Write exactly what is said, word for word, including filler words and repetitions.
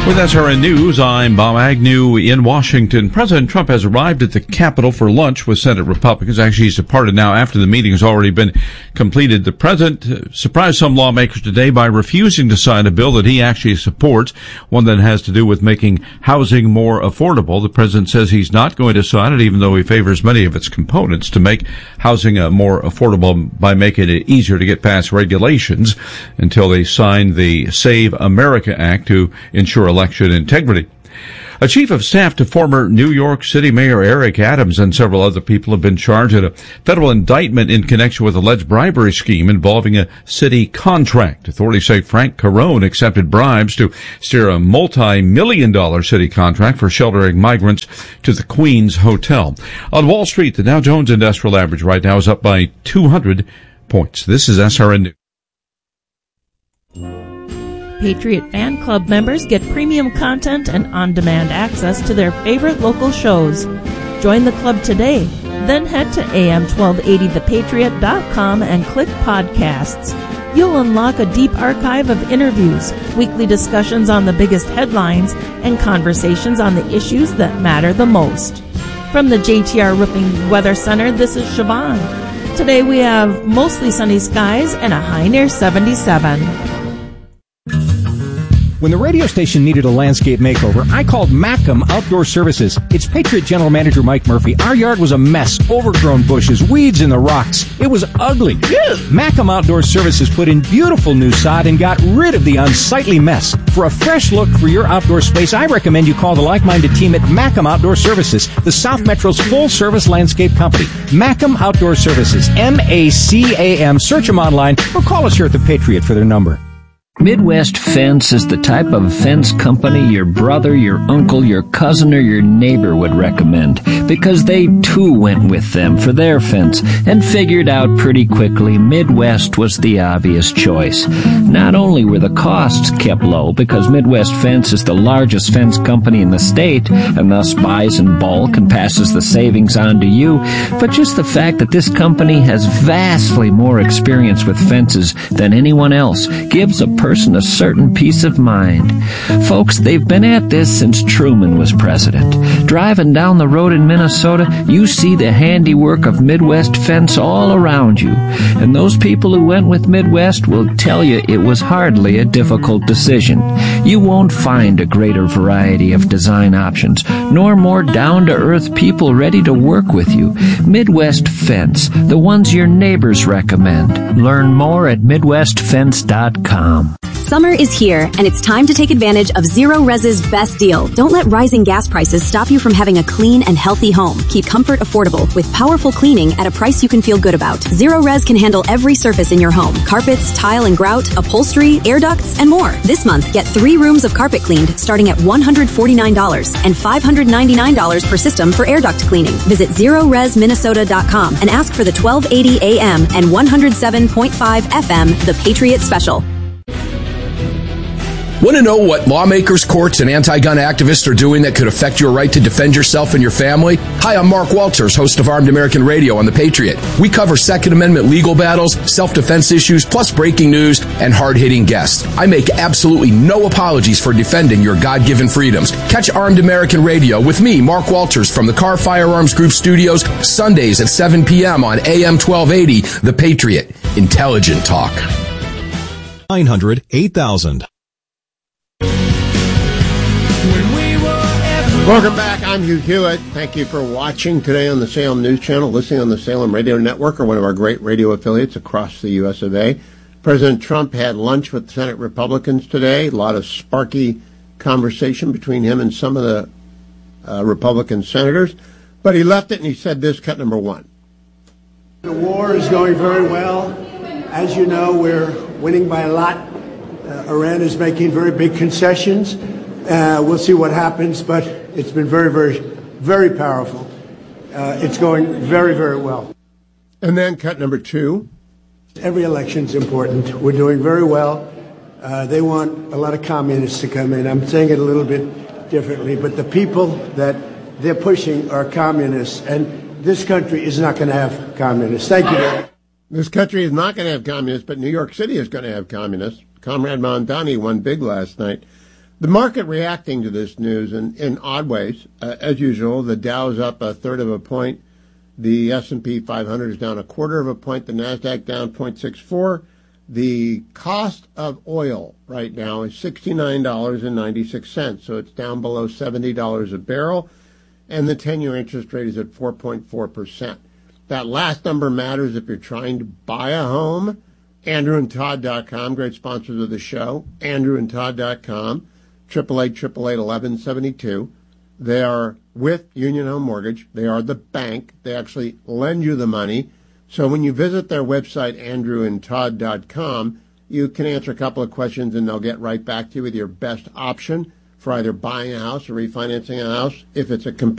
With S R N News, I'm Bob Agnew in Washington. President Trump has arrived at the Capitol for lunch with Senate Republicans. Actually, he's departed now after the meeting has already been completed. The president surprised some lawmakers today by refusing to sign a bill that he actually supports, one that has to do with making housing more affordable. The president says he's not going to sign it, even though he favors many of its components, to make housing uh, more affordable by making it easier to get past regulations until they sign the Save America Act to ensure election integrity. A chief of staff to former New York City Mayor Eric Adams and several other people have been charged in a federal indictment in connection with alleged bribery scheme involving a city contract. Authorities say Frank Carone accepted bribes to steer a multi-million dollar city contract for sheltering migrants to the Queens Hotel. On Wall Street, the Dow Jones Industrial Average right now is up by two hundred points. This is S R N News. Patriot Fan Club members get premium content and on-demand access to their favorite local shows. Join the club today. Then head to A M twelve eighty the patriot dot com and click podcasts. You'll unlock a deep archive of interviews, weekly discussions on the biggest headlines, and conversations on the issues that matter the most. From the J T R Roofing Weather Center, this is Siobhan. Today we have mostly sunny skies and a high near seventy-seven. When the radio station needed a landscape makeover, I called Mackem Outdoor Services. It's Patriot General Manager Mike Murphy. Our yard was a mess, overgrown bushes, weeds in the rocks. It was ugly. Mackem Outdoor Services put in beautiful new sod and got rid of the unsightly mess. For a fresh look for your outdoor space, I recommend you call the like-minded team at Mackem Outdoor Services, the South Metro's full-service landscape company. Mackem Outdoor Services, M A C A M. Search them online or call us here at the Patriot for their number. Midwest Fence is the type of fence company your brother, your uncle, your cousin, or your neighbor would recommend, because they too went with them for their fence and figured out pretty quickly Midwest was the obvious choice. Not only were the costs kept low, because Midwest Fence is the largest fence company in the state and thus buys in bulk and passes the savings on to you, but just the fact that this company has vastly more experience with fences than anyone else gives a person a certain peace of mind. Folks, they've been at this since Truman was president. Driving down the road in Minnesota, you see the handiwork of Midwest Fence all around you. And those people who went with Midwest will tell you it was hardly a difficult decision. You won't find a greater variety of design options, nor more down-to-earth people ready to work with you. Midwest Fence, the ones your neighbors recommend. Learn more at midwest fence dot com. Summer is here, and it's time to take advantage of Zero Res's best deal. Don't let rising gas prices stop you from having a clean and healthy home. Keep comfort affordable with powerful cleaning at a price you can feel good about. Zero Res can handle every surface in your home. Carpets, tile and grout, upholstery, air ducts, and more. This month, get three rooms of carpet cleaned starting at one hundred forty-nine dollars and five hundred ninety-nine dollars per system for air duct cleaning. Visit zero res minnesota dot com and ask for the twelve eighty A M and one oh seven point five F M, the Patriot Special. Want to know what lawmakers, courts, and anti-gun activists are doing that could affect your right to defend yourself and your family? Hi, I'm Mark Walters, host of Armed American Radio on The Patriot. We cover Second Amendment legal battles, self-defense issues, plus breaking news and hard-hitting guests. I make absolutely no apologies for defending your God-given freedoms. Catch Armed American Radio with me, Mark Walters, from the Car Firearms Group studios, Sundays at seven p.m. on A M twelve eighty, The Patriot. Intelligent talk. nine hundred, eight thousand. Welcome back. I'm Hugh Hewitt. Thank you for watching today on the Salem News Channel, listening on the Salem Radio Network, or one of our great radio affiliates across the U S of A. President Trump had lunch with Senate Republicans today. A lot of sparky conversation between him and some of the uh, Republican senators. But he left it and he said this, cut number one. The war is going very well. As you know, we're winning by a lot. Uh, Iran is making very big concessions. Uh, we'll see what happens, but it's been very, very, very powerful. Uh, it's going very, very well. And then cut number two. Every election's important. We're doing very well. Uh, they want a lot of communists to come in. I'm saying it a little bit differently, but the people that they're pushing are communists, and this country is not going to have communists. Thank you. This country is not going to have communists, but New York City is going to have communists. Comrade Mondani won big last night. The market reacting to this news in, in odd ways. Uh, as usual, the Dow's up a third of a point. The S and P five hundred is down a quarter of a point. The NASDAQ down zero point six four. The cost of oil right now is sixty-nine dollars and ninety-six cents, so it's down below seventy dollars a barrel, and the ten-year interest rate is at four point four percent. That last number matters if you're trying to buy a home. Andrew and Todd dot com, great sponsors of the show. Andrew and Todd dot com, eight eight eight, eight eight eight, eleven seventy-two. They are with Union Home Mortgage. They are the bank. They actually lend you the money. So when you visit their website, Andrew and Todd dot com, you can answer a couple of questions and they'll get right back to you with your best option for either buying a house or refinancing a house. If it's a